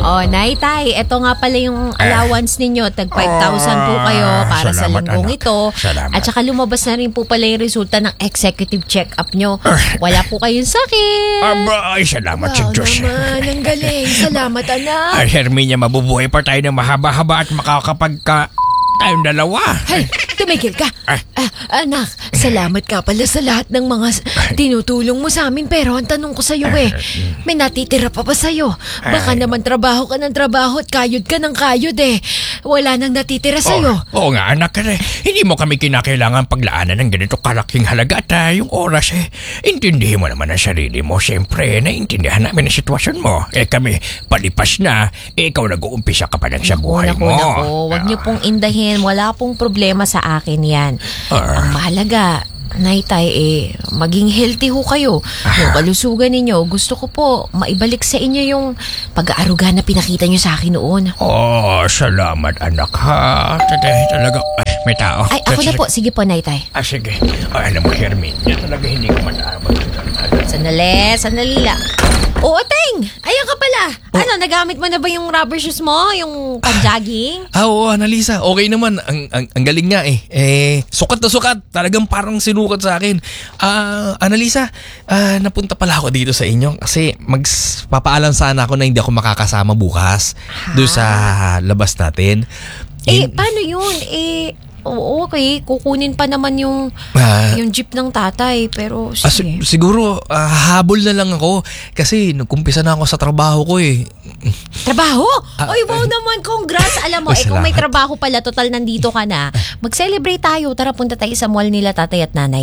Oh, Nay-Tay, ito nga pala yung allowance ninyo. Tag 5,000 po kayo para sa salamat, linggong anak. ito. Salamat. At saka lumabas na rin po pala yung resulta ng executive check-up nyo. Wala po kayong sakit. Ay, salamat sa Diyos. naman, ang galing. Salamat, anak. Ay, Herminia, mabubuhay pa tayo ng mahaba-haba at makakapagka tayong dalawa. Hey, tumigil ka. Anak, salamat ka pala sa lahat ng mga tinutulong mo sa amin. Pero ang tanong ko sa'yo may natitira pa ba sa'yo? Baka naman trabaho ka ng trabaho at kayod ka ng kayod Wala nang natitira sa'yo. Oo nga, anak. Hindi mo kami kinakailangan paglaanan ng ganito kalaking halaga at yung oras intindihin mo naman ang sarili mo. Siyempre, naiintindihan namin ang sitwasyon mo. Kami, palipas na. Ikaw nag-uumpisa ka pa lang sa buhay mo. Naku, wag niyo pong indahin. Wala pong problema sa akin yan. Ang mahalaga, Nay-Tay, maging healthy ho kayo. Yung kalusugan ninyo, gusto ko po maibalik sa inyo yung pag-aaruga na pinakita nyo sa akin noon. Salamat anak ha. Talaga, may tao. Ay, ako na po. Sige po, Nay-Tay. Sige. Alam mo, Herminia, talaga hindi ko malaman. Sandali lang. Oo, Teng! Ayan ka pala. Ano, nagamit mo na ba yung rubber shoes mo? Yung pang-jogging? Oo, Annalisa. Okay naman. Ang galing nga sukat na sukat. Talagang parang sinukat sa akin. Annalisa, napunta pala ako dito sa inyo kasi magpapaalam sana ako na hindi ako makakasama bukas doon sa labas natin. Paano yun? Okay, kukunin pa naman yung jeep ng tatay, pero sige. Siguro habol na lang ako kasi nagkumpisa na ako sa trabaho ko Trabaho? Oy, wow naman, congrats. Alam mo, kung may trabaho pala, total nandito ka na, mag-celebrate tayo. Tara, punta tayo sa mall nila tatay at nanay.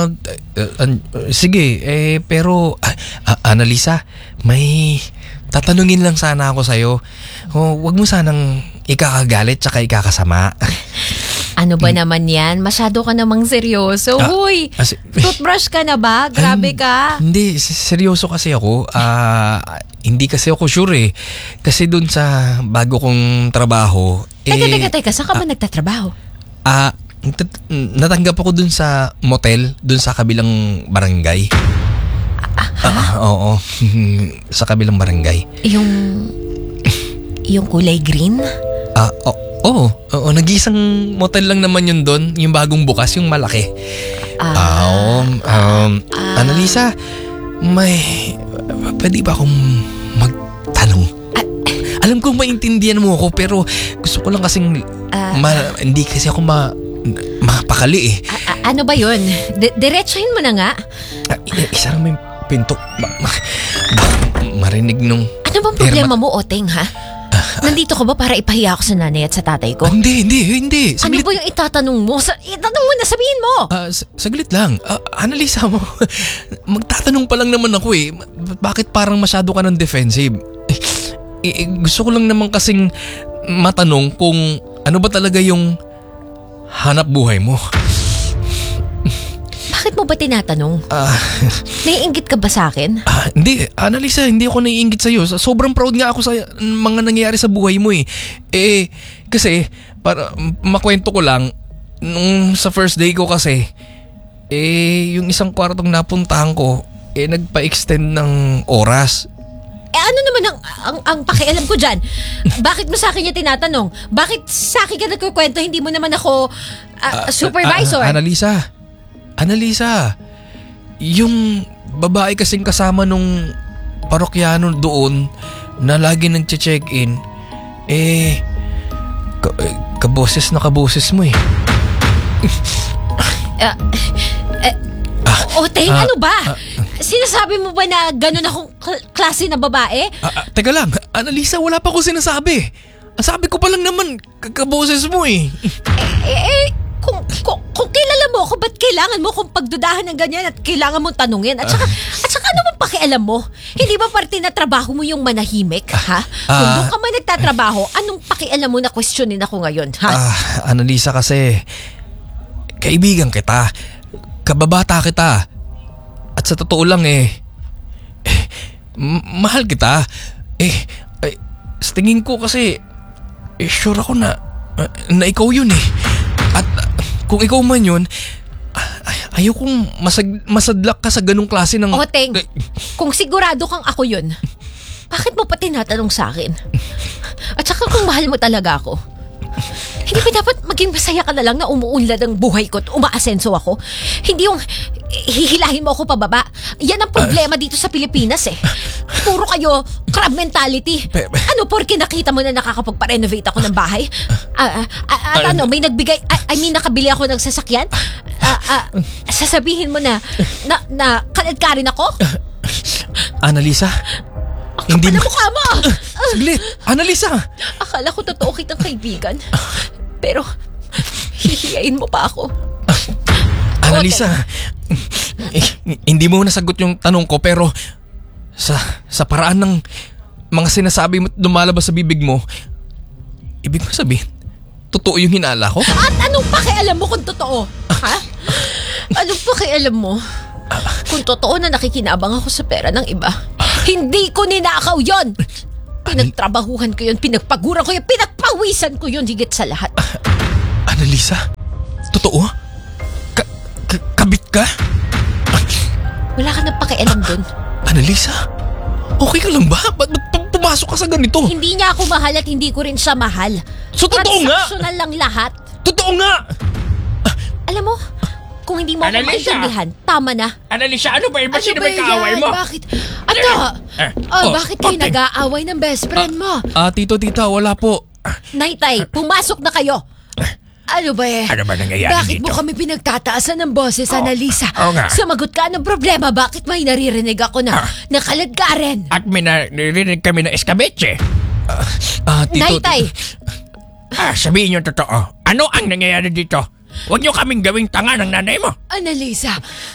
Sige, pero Annalisa, may tatanungin lang sana ako sa'yo. Wag mo sanang ikakagalit tsaka ikakasama. Ano ba naman yan? Masyado ka namang seryoso. Huy, toothbrush ka na ba? Grabe ka. Hindi, seryoso kasi ako. Hindi kasi ako sure Kasi dun sa bago kong trabaho. Teka, saan ka ba nagtatrabaho? Natanggap ako dun sa motel, dun sa kabilang barangay. Oo, sa kabilang barangay. Yung kulay green? Oo, nag-iisang motel lang naman yun doon, yung bagong bukas, yung malaki. Annalisa, pwede ba akong magtanong? Alam kong maintindihan mo ako, pero gusto ko lang kasing hindi kasi ako mapakali Ano ba yun? Diretsahin mo na nga. Isang may pinto. Marinig nung... Ano bang problema mo, Oteng, ha? Nandito ka ba para ipahiya ako sa nanay at sa tatay ko? Hindi. Ano ba yung itatanong mo? Itanong mo na, sabihin mo! Saglit lang. Annalisa mo, magtatanong pa lang naman ako Bakit parang masyado ka ng defensive? Gusto ko lang naman kasing matanong kung ano ba talaga yung hanap buhay mo. Bakit mo ba tinatanong? Naiinggit ka ba sa akin? Hindi, Annalisa, hindi ako naiinggit sa'yo. Sobrang proud nga ako sa mga nangyayari sa buhay mo kasi, para makwento ko lang, nung sa first day ko kasi, yung isang kwartong napuntahan ko, nagpa-extend ng oras. Ano naman ang pakialam ko dyan? Bakit mo sa akin yung tinatanong? Bakit sa akin ka nagkukwento? Hindi mo naman ako supervisor. Annalisa, yung babae kasing kasama nung parokyano doon na lagi nag-check-in, kaboses na kaboses mo Oteng, ano ba? Sinasabi mo ba na gano'n akong klase na babae? Teka lang, Annalisa, wala pa ko sinasabi. Ang sabi ko pa lang naman, kaboses mo Kung kilala mo ako, ba't kailangan mo kung pagdudahan ng ganyan at kailangan mong tanungin? At saka ano bang pakialam mo? Hindi ba parte na trabaho mo yung manahimik, ha? Kung doon ka man nagtatrabaho, anong pakialam mo na questionin ako ngayon, ha? Annalisa, kasi kaibigan kita, kababata kita, at sa totoo lang mahal kita. Sa tingin ko kasi, sure ako na ikaw yun At kung ikaw man yun, ayaw kong masadlak ka sa ganung klase ng... Oteng, kung sigurado kang ako yun, Bakit mo pa tinatanong sa akin? At saka kung mahal mo talaga ako, hindi ba dapat maging masaya ka na lang na umuunlad ang buhay ko at umaasenso ako? Hindi yung hihilahin mo ako pababa. Yan ang problema dito sa Pilipinas eh. Puro kayo crab mentality. Ano, porke nakita mo na nakakapagpa-renovate ako ng bahay? At ano, may nagbigay, nakabili ako ng sasakyan? Sasabihin mo na kaladkarin ako? Annalisa? Hindi mo mukha mo! Saglit! Annalisa! Akala ko totoo kitang kaibigan. Pero, hihiyain mo pa ako. Annalisa, hindi mo nasagot yung tanong ko pero sa paraan ng mga sinasabi mo at lumalabas sa bibig mo, ibig mo sabihin, totoo yung hinala ko? At anong pakialam mo kung totoo? Ha? Anong pakialam mo? Kung totoo na nakikinabang ako sa pera ng iba, hindi ko ninakaw yon. Pinagtrabahuhan ko yun, pinagpaguran ko yun, pinagpawisan ko yun higit sa lahat. Annalisa? Totoo? Kabit ka? Wala ka nang pakialam dun. Annalisa? Okay ka lang ba? Ba't pumasok ka sa ganito? Hindi niya ako mahal at hindi ko rin siya mahal. So totoo nga? Transactional lang lahat. Totoo nga! Alam mo, kung hindi mo ako Annalisa! maintindihan, tama na. Annalisa, ano ba? Ba't sino ba ba kaaway yan? mo? Bakit? Bakit kayo okay. nag-aaway ng best friend mo? Tito, tita, wala po. Nay-tay, pumasok na kayo. Ano ba eh? Ano ba nangyayari Bakit dito? mo kami pinagtataasan ng boses, Annalisa? Oo nga. Sumagot ka ng problema. Bakit may naririnig ako na nakaladkaren? At may narinig kami ng escabeche. Tito, Nay-tay, Sabihin yung totoo. Ano ang nangyayari dito? Huwag niyo kaming gawing tanga ng nanay mo. Annalisa,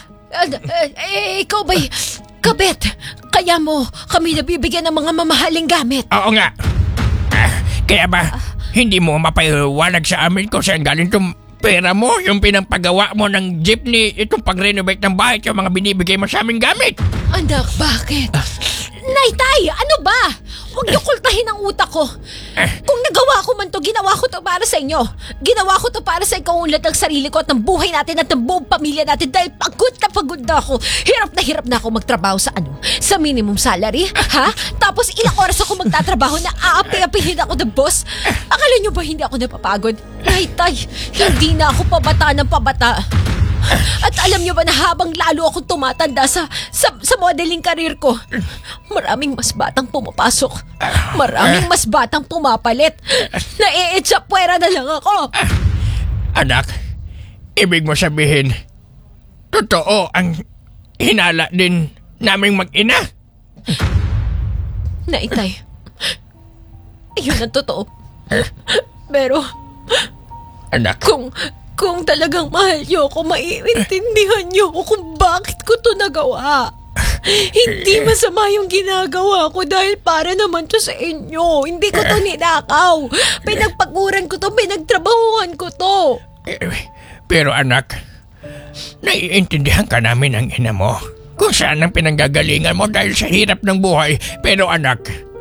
ikaw ba'y kabet? Kaya mo kami nabibigyan ng mga mamahaling gamit? Oo nga. Kaya ba, hindi mo mapaiwanag sa amin kung saan galing itong pera mo, yung pinapagawa mo ng jeepney, itong pag-renovate ng bahay, yung mga binibigay mo sa aming gamit? Anak, bakit? Nay-tay, ano ba? Huwag niyo kultahin ang utak ko. Kung nagawa ko man to, ginawa ko to para sa inyo. Ginawa ko to para sa ikaunlad ng sarili ko at ng buhay natin at ng buong pamilya natin dahil pagod na ako. Hirap na ako magtrabaho sa sa minimum salary, ha? Tapos ilang oras ako magtatrabaho na aapi-apihin ako ng boss. Akala niyo ba hindi ako napapagod? Nay-tay, hindi na ako pabata ng pabata. At alam niyo ba na habang lalo akong tumatanda sa modeling career ko, maraming mas batang pumapasok. Maraming mas batang pumapalit. Naiitsapwera na lang ako. Anak, ibig mo sabihin, totoo ang hinala din naming mag-ina? Naitay, yun ang totoo. Pero, Anak, kung talagang mahal niyo ako, maiintindihan niyo ako kung bakit ko to nagawa. Hindi masama yung ginagawa ko dahil para naman to sa inyo. Hindi ko to ninakaw. Pinagpaguran ko to, pinagtrabahuhan ko to. pero anak, naiintindihan ka namin ng ina mo kung saan ang pinanggagalingan mo dahil sa hirap ng buhay. Pero anak,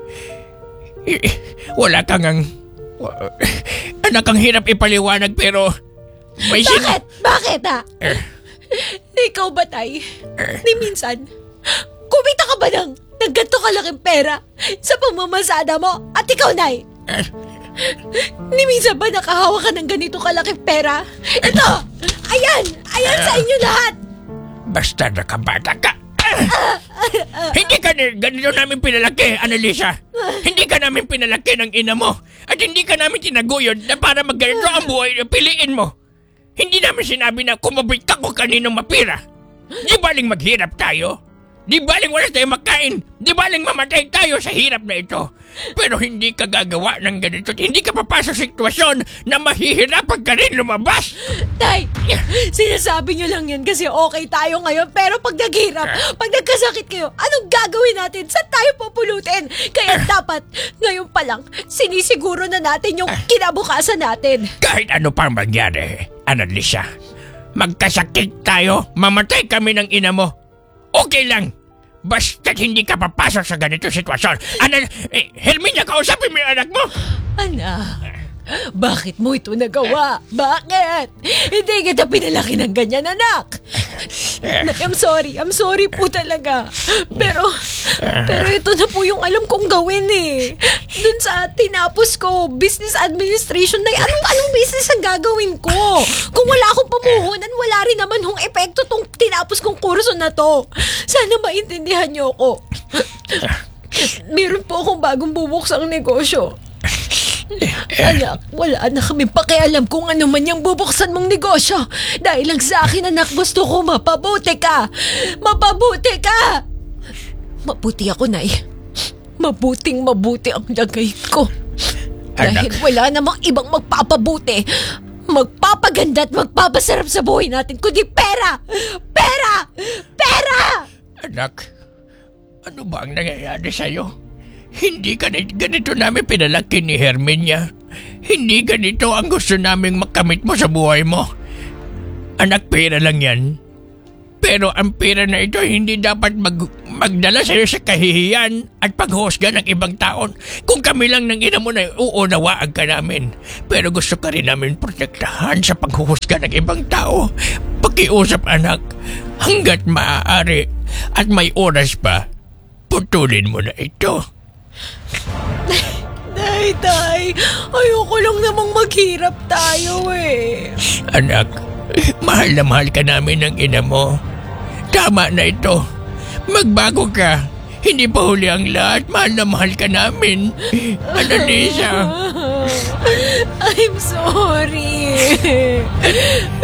wala kang anak, ang hirap ipaliwanag pero may Bakit ha? Ikaw ba, Tay? Ni minsan, kumita ka ba ng ganito kalaking pera sa pamamasada mo? At ikaw, Nay? Ni minsan ba nakahawa ka ng ganito kalaking pera? Ito! Ayan sa inyo lahat! Basta nakabata ka. Hindi ka ganito namin pinalaki, Annalisa. Hindi ka namin pinalaki ng ina mo. At hindi ka namin tinaguyod na para magganito ang buhay na piliin mo. Hindi namin sinabi na kumabit ka kung kaninong mapira. Di baling maghirap tayo? Di baling wala tayong makain? Di baling mamatay tayo sa hirap na ito? Pero hindi ka gagawa ng ganito at hindi ka papasok sa sitwasyon na mahihirapan ka rin lumabas. Tay, sinasabi nyo lang yan kasi okay tayo ngayon. Pero pag naghirap, pag nagkasakit kayo, anong gagawin natin? Saan tayo pupulutin? Kaya dapat, ngayon pa lang, sinisiguro na natin yung kinabukasan natin. Kahit ano pang mangyari, Annalisa, magkasakit tayo, mamatay kami ng ina mo. Okay lang. Basta't hindi ka papasok sa ganito sitwasyon. Herminia, kausapin mo yung anak mo. Anak, Bakit mo ito nagawa? Bakit? Hindi kita pinalaki ng ganyan, anak. Nay, I'm sorry po talaga. Pero ito na po yung alam kong gawin eh. Dun sa tinapos ko, business administration, Nay, anong business ang gagawin ko? Kung wala akong pamuhunan, wala rin naman hong epekto tong tinapos kong kurso na to. Sana maintindihan niyo ako. Meron po akong bagong bubuksang negosyo. Anak, wala na kami pakialam kung ano man yung bubuksan mong negosyo. Dahil lang sa akin, anak, gusto ko mapabuti ka. Mapabuti ka! Mabuti ako, Nay. Mabuti ang lagay ko. Dahil wala namang ibang magpapabuti, magpapaganda at magpapasarap sa buhay natin kundi pera! Pera! Pera! Anak, ano ba ang nangyayari sa'yo? Hindi ganito namin pinalaki ni Herminia. Hindi ganito ang gusto naming makamit mo sa buhay mo. Anak, pera lang yan. Pero ang pera na ito hindi dapat magdala sa'yo sa kahihiyan at paghusga ng ibang taon. Kung kami lang ng ina mo na uunawaan ka namin. Pero gusto ka rin namin protektahan sa paghuhusga ng ibang tao. Pakiusap, anak, hanggat maaari at may oras pa, putulin mo na ito. Tay, ayoko lang namang maghirap tayo eh. Anak, mahal na mahal ka namin ng ina mo. Tama na ito. Magbago ka. Hindi pa huli ang lahat. Mahal na mahal ka namin. Annalisa. I'm sorry.